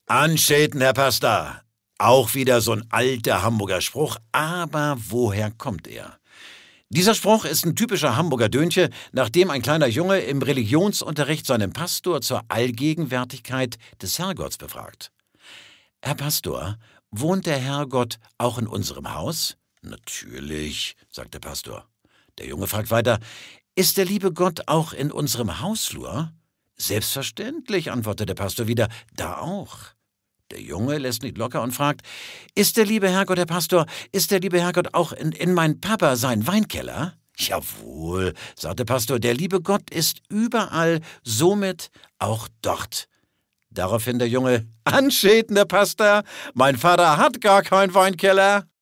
Anschäten, Herr Pastor. Auch wieder so ein alter Hamburger Spruch, aber woher kommt er? Dieser Spruch ist ein typischer Hamburger Dönche, nachdem ein kleiner Junge im Religionsunterricht seinen Pastor zur Allgegenwärtigkeit des Herrgotts befragt. Herr Pastor, wohnt der Herrgott auch in unserem Haus? Natürlich, sagt der Pastor. Der Junge fragt weiter, ist der liebe Gott auch in unserem Hausflur? Selbstverständlich, antwortet der Pastor wieder, da auch. Der Junge lässt nicht locker und fragt, ist der liebe Herrgott, Herr Pastor, ist der liebe Herrgott auch in mein Papa sein Weinkeller? Jawohl, sagt der Pastor, der liebe Gott ist überall, somit auch dort. Daraufhin der Junge, Anschäten, der Pastor, mein Vater hat gar keinen Weinkeller.